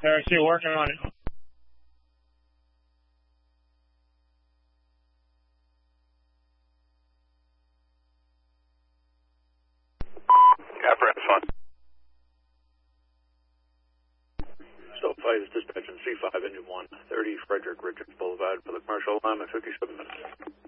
Parachute working on it. Apparatus fine. Still 5 is dispatch in C5, engine 130 Frederick Richards Boulevard for the commercial alarm at 57 minutes.